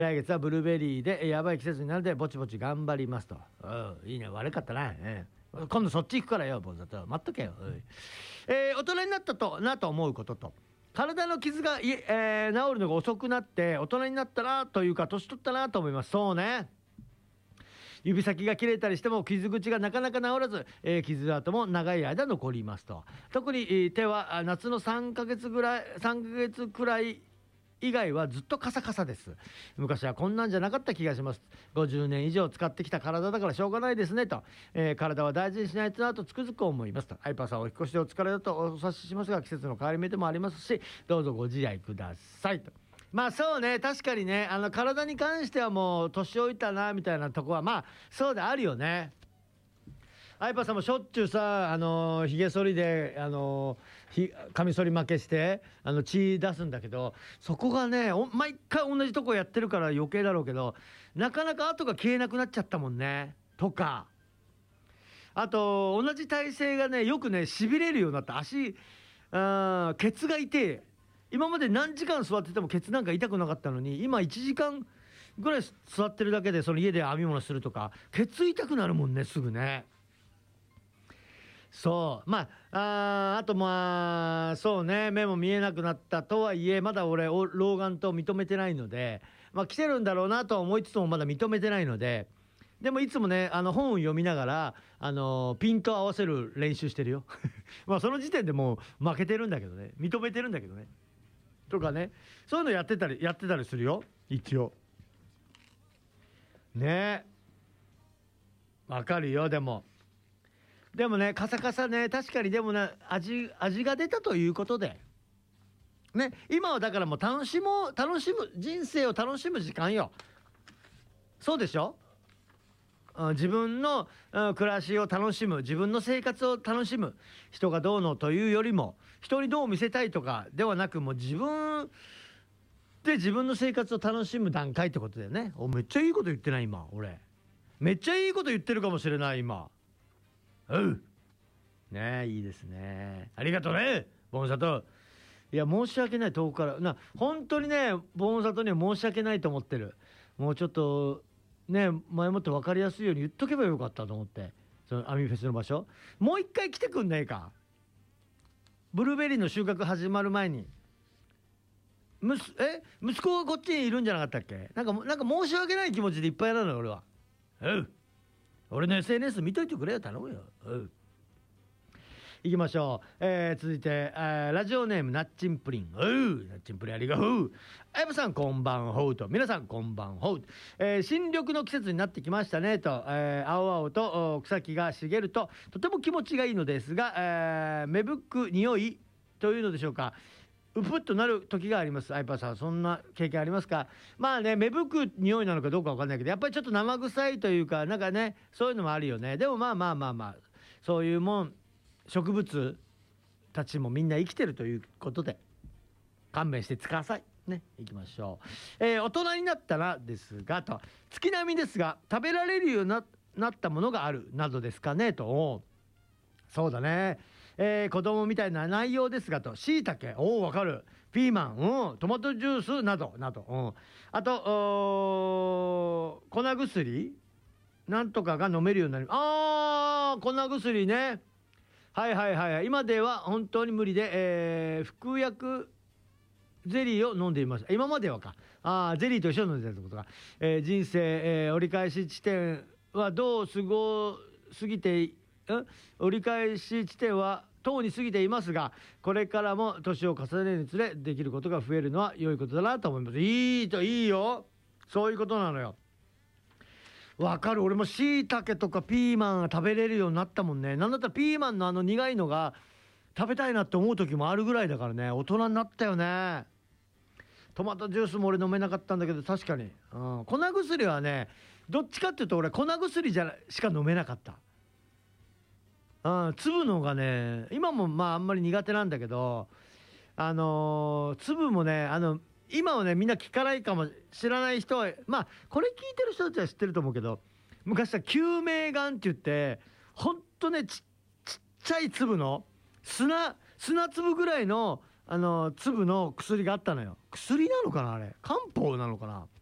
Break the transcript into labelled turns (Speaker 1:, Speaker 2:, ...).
Speaker 1: 来月はブルーベリーでやばい季節になるのでぼちぼち頑張りますと。いいね、悪かったな、今度そっち行くからよ、坊主と待っとけよ。大人になったなと思うことと、体の傷が、治るのが遅くなって大人になったなというか年取ったなと思います。そうね、指先が切れたりしても傷口がなかなか治らず、傷跡も長い間残りますと。特に、手は夏の3ヶ月くらい以外はずっとカサカサです。昔はこんなんじゃなかった気がします。50年以上使ってきた体だからしょうがないですねと、体は大事にしないとなとつくづく思いますと。アイパーさん、お引越しでお疲れだとお察ししますが、季節の変わり目でもありますし、どうぞご自愛くださいと。まあそうね、確かにね、体に関してはもう年老いたなみたいなとこはまあそうであるよね。アイパーさんもしょっちゅうさ、ひげ剃りで、カミソリ負けして、血出すんだけど、そこがね、毎回同じとこやってるから余計だろうけど、なかなか跡が消えなくなっちゃったもんね。とか、あと、同じ体勢がね、よくね、痺れるようになった。ケツが痛い。今まで何時間座っててもケツなんか痛くなかったのに、今1時間ぐらい座ってるだけで、その家で編み物するとか、ケツ痛くなるもんね、すぐね。そう。まあ、あとまあ、そうね、目も見えなくなったとはいえ、まだ俺、老眼と認めてないので、まあ来てるんだろうなとは思いつつもまだ認めてないので、でもいつもね、本を読みながら、ピント合わせる練習してるよ。まあその時点でもう負けてるんだけどね。認めてるんだけどね。とかね。そういうのやってたりするよ。一応。ねえ。わかるよ、でも。でもね、カサカサね、確かにでもね、味が出たということで。ね、今はだからもう人生を楽しむ時間よ。そうでしょ？自分の暮らしを楽しむ、自分の生活を楽しむ、人がどうのというよりも、人にどう見せたいとかではなく、もう自分で自分の生活を楽しむ段階ってことだよね。めっちゃいいこと言ってない今、俺。めっちゃいいこと言ってるかもしれない今。ねえ、いいですね。ありがとうね、ボンサト。いや、申し訳ない、遠くから本当にね、ボンサトには申し訳ないと思ってる。もうちょっとね、前もって分かりやすいように言っとけばよかったと思って、そのアミフェスの場所もう一回来てくんないか。ブルーベリーの収穫始まる前に。息子がこっちにいるんじゃなかったっけ。なんか申し訳ない気持ちでいっぱいなのよ俺は。俺の SNS 見といてくれよ、頼むよ。行きましょう。続いて、ラジオネームナッチンプリン。ナッチンプリンありがとう。あやばさんこんばんほうと。皆さんこんばんほう。新緑の季節になってきましたねと。青々と草木が茂るととても気持ちがいいのですが、芽吹く匂いというのでしょうか。うぷっとなる時があります。アイパーさん、そんな経験ありますか？まあね、芽吹く匂いなのかどうかわかんないけど、やっぱりちょっと生臭いというか、なんかね、そういうのもあるよね。でもまあ、そういうもん、植物たちもみんな生きてるということで、勘弁してください。ね、行きましょう。大人になったらですが、と、月並みですが、食べられるようになったものがあるなどですかね、と。そうだね。子供みたいな内容ですがと、椎茸、わかる。ピーマン、トマトジュースなど、あと、粉薬なんとかが飲めるようになり、粉薬ね。はい。今では本当に無理で、服薬ゼリーを飲んでいました。今まではか。ゼリーと一緒に飲んでたってことか。人生、折り返し地点はどう過ぎて、折り返し地点はとうに過ぎていますが、これからも年を重ねるにつれできることが増えるのは良いことだなと思います。いいよ。そういうことなのよ。わかる。俺も椎茸とかピーマンが食べれるようになったもんね。なんだったらピーマンの苦いのが食べたいなって思う時もあるぐらいだからね。大人になったよね。トマトジュースも俺飲めなかったんだけど、確かに、粉薬はね、どっちかっていうと俺粉薬しか飲めなかった。粒のがね、今もまああんまり苦手なんだけど、粒もね、今はね、みんな聞かないかも知らない人は、まあ、これ聞いてる人たちは知ってると思うけど、昔は救命丸って言って、ほんとね、ちっちゃい粒の、砂粒ぐらいの、粒の薬があったのよ。薬なのかなあれ。漢方なのかな。